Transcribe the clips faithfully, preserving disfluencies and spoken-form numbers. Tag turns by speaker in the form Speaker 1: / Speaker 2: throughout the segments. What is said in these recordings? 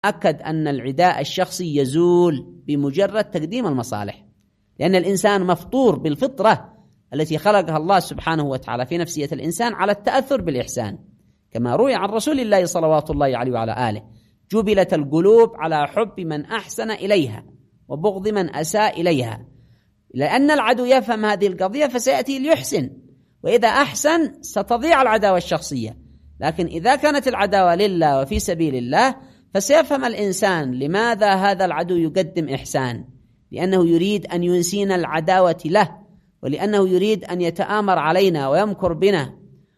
Speaker 1: أكد أن العداء الشخصي يزول بمجرد تقديم المصالح، لأن الإنسان مفطور بالفطرة التي خلقها الله سبحانه وتعالى في نفسية الإنسان على التأثر بالإحسان، كما روي عن رسول الله صلوات الله عليه وعلى آله: جبلت القلوب على حب من أحسن إليها وبغض من أساء إليها. لأن العدو يفهم هذه القضية فسيأتي ليحسن، وإذا أحسن ستضيع العداوة الشخصية. لكن إذا كانت العداوة لله وفي سبيل الله فسيفهم الإنسان لماذا هذا العدو يقدم إحسان، لأنه يريد أن ينسينا العداوة له، ولأنه يريد أن يتآمر علينا ويمكر بنا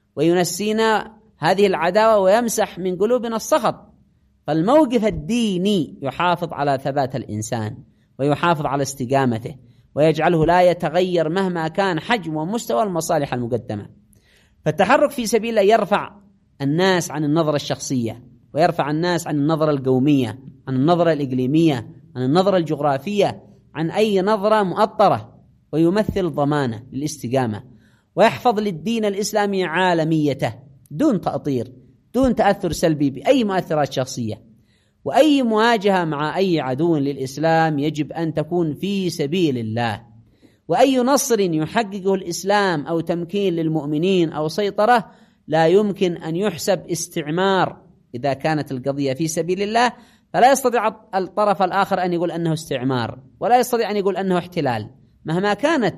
Speaker 1: وينسينا هذه العداوة ويمسح من قلوبنا السخط. فالموقف الديني يحافظ على ثبات الإنسان ويحافظ على استقامته ويجعله لا يتغير مهما كان حجم ومستوى المصالح المقدمة. فالتحرك في سبيل الله يرفع الناس عن النظرة الشخصية، ويرفع الناس عن النظرة القومية، عن النظرة الإقليمية، عن النظرة الجغرافية، عن أي نظرة مؤطرة، ويمثل ضمانة للاستقامة، ويحفظ للدين الإسلامي عالميته دون تأطير، دون تأثر سلبي بأي مؤثرات شخصية. وأي مواجهة مع أي عدو للإسلام يجب أن تكون في سبيل الله، وأي نصر يحققه الإسلام أو تمكين للمؤمنين أو سيطرة لا يمكن أن يحسب استعمار إذا كانت القضية في سبيل الله. فلا يستطيع الطرف الآخر أن يقول أنه استعمار، ولا يستطيع أن يقول أنه احتلال، مهما كانت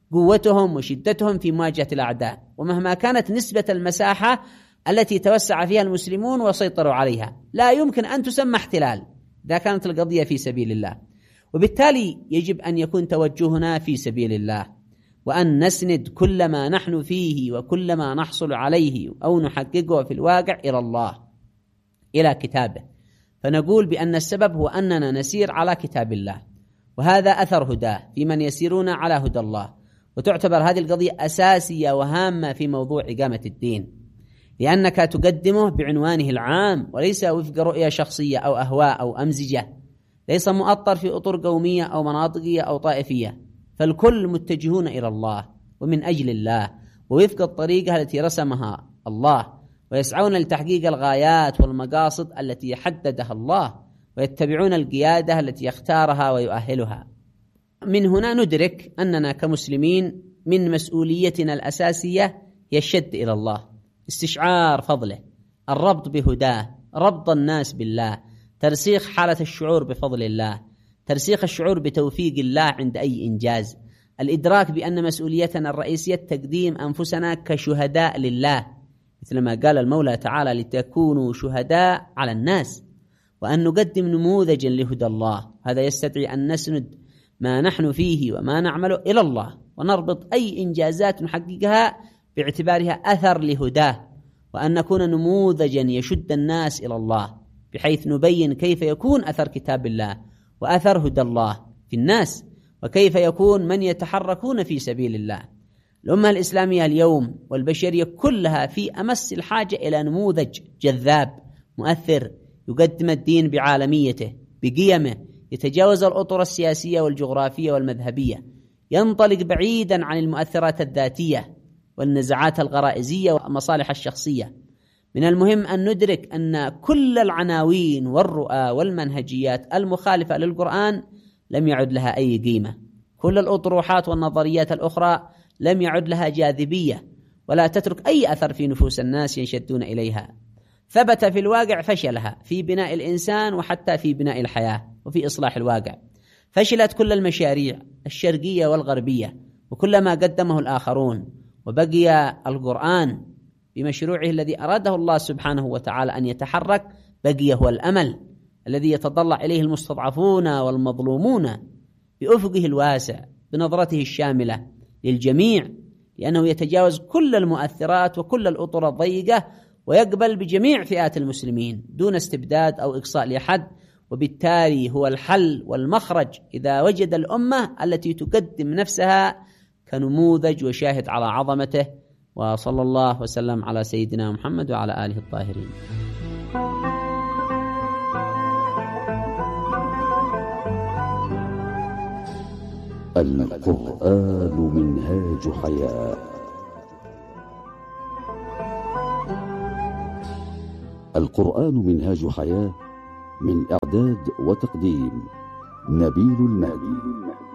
Speaker 1: قوتهم وشدتهم في مواجهة الأعداء، ومهما كانت نسبة المساحة التي توسع فيها المسلمون وسيطروا عليها، لا يمكن أن تسمى احتلال إذا كانت القضية في سبيل الله. وبالتالي يجب أن يكون توجهنا في سبيل الله، وأن نسند كل ما نحن فيه وكل ما نحصل عليه أو نحققه في الواقع إلى الله، إلى كتابه. فنقول بأن السبب هو أننا نسير على كتاب الله، وهذا أثر هداه في من يسيرون على هدى الله. وتعتبر هذه القضية أساسية وهامة في موضوع إقامة الدين، لأنك تقدمه بعنوانه العام وليس وفق رؤية شخصية أو أهواء أو أمزجة، ليس مؤطر في أطر قومية أو مناطقية أو طائفية، فالكل متجهون إلى الله ومن أجل الله ووفق الطريقة التي رسمها الله، ويسعون لتحقيق الغايات والمقاصد التي حددها الله، ويتبعون القيادة التي يختارها ويؤهلها. من هنا ندرك أننا كمسلمين من مسؤوليتنا الأساسية هي الشد إلى الله، استشعار فضله، الربط بهداه، ربط الناس بالله، ترسيخ حالة الشعور بفضل الله، ترسيخ الشعور بتوفيق الله عند أي إنجاز، الإدراك بأن مسؤوليتنا الرئيسية تقديم أنفسنا كشهداء لله، مثلما قال المولى تعالى: لتكونوا شهداء على الناس، وأن نقدم نموذجا لهدى الله. هذا يستدعي أن نسند ما نحن فيه وما نعمله إلى الله، ونربط أي إنجازات نحققها باعتبارها أثر لهداه، وأن نكون نموذجا يشد الناس إلى الله، بحيث نبين كيف يكون أثر كتاب الله وأثر هدى الله في الناس، وكيف يكون من يتحركون في سبيل الله. الأمة الإسلامية اليوم والبشرية كلها في أمس الحاجة إلى نموذج جذاب مؤثر يقدم الدين بعالميته بقيمه، يتجاوز الأطر السياسية والجغرافية والمذهبية، ينطلق بعيدا عن المؤثرات الذاتية والنزعات الغرائزية والمصالح الشخصية. من المهم أن ندرك أن كل العناوين والرؤى والمنهجيات المخالفة للقرآن لم يعد لها أي قيمة، كل الأطروحات والنظريات الأخرى لم يعد لها جاذبية، ولا تترك أي أثر في نفوس الناس ينشدون إليها. ثبت في الواقع فشلها في بناء الإنسان وحتى في بناء الحياة وفي إصلاح الواقع. فشلت كل المشاريع الشرقية والغربية وكل ما قدمه الآخرون، وبقي القرآن بمشروعه الذي أراده الله سبحانه وتعالى أن يتحرك، بقي هو الأمل الذي يتضلع إليه المستضعفون والمظلومون بأفقه الواسع بنظرته الشاملة للجميع، لأنه يتجاوز كل المؤثرات وكل الأطر الضيقة، ويقبل بجميع فئات المسلمين دون استبداد أو إقصاء لأحد. وبالتالي هو الحل والمخرج إذا وجد الأمة التي تقدم نفسها كنموذج وشاهد على عظمته. وصلى الله وسلم على سيدنا محمد وعلى آله الطاهرين.
Speaker 2: القرآن منهاج حياة. القرآن منهاج حياة من إعداد وتقديم نبيل المهدي.